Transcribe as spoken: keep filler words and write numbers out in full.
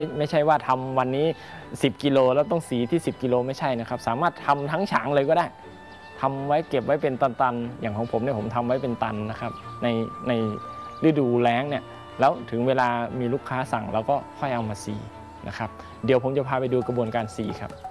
ไม่ใช่ว่าทำวันนี้สิบกิโลแล้วต้องสีที่สิบกิโลไม่ใช่นะครับสามารถทำทั้งฉางเลยก็ได้ทำไว้เก็บไว้เป็นตันๆอย่างของผมเนี่ยผมทำไว้เป็นตันนะครับในในฤดูแล้งเนี่ยแล้วถึงเวลามีลูกค้าสั่งเราก็ค่อยเอามาสีนะครับเดี๋ยวผมจะพาไปดูกระบวนการสีครับ